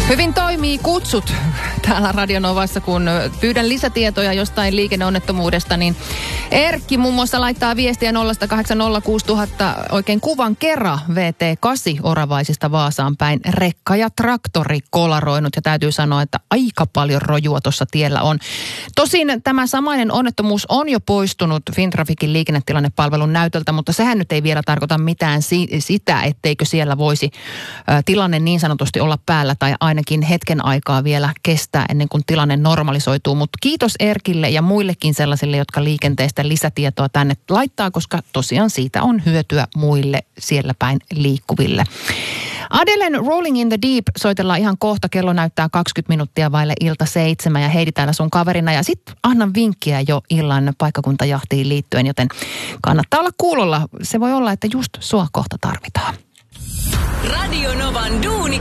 Hyvin toimii kutsut täällä Radio Novassa, kun pyydän lisätietoja jostain liikenneonnettomuudesta, niin Erkki muun muassa laittaa viestiä 0806000 oikein kuvan kerran VT8 Oravaisista Vaasaan päin. Rekka ja traktori kolaroinut ja täytyy sanoa, että aika paljon rojua tuossa tiellä on. Tosin tämä samainen onnettomuus on jo poistunut Fintraficin liikennetilannepalvelun näytöltä, mutta sehän nyt ei vielä tarkoita mitään sitä, etteikö siellä voisi tilanne niin sanotusti olla päällä tai ainakin hetken aikaa vielä kestää ennen kuin tilanne normalisoituu. Mutta kiitos Erkille ja muillekin sellaisille, jotka liikenteestä lisätietoa tänne laittaa, koska tosiaan siitä on hyötyä muille siellä päin liikkuville. Adelen Rolling in the Deep soitellaan ihan kohta. Kello näyttää 20 minuuttia vaille ilta 7 ja Heidi täällä sun kaverina. Ja sitten annan vinkkiä jo illan paikkakuntajahtiin liittyen, joten kannattaa olla kuulolla. Se voi olla, että just sua kohta tarvitaan. Radio Novan duuni.